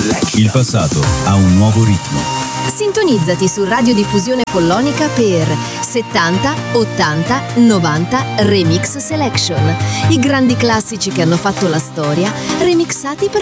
Il passato ha un nuovo ritmo. Sintonizzati su Radiodiffusione Follonica per 70, 80, 90 Remix Selection. I grandi classici che hanno fatto la storia, remixati per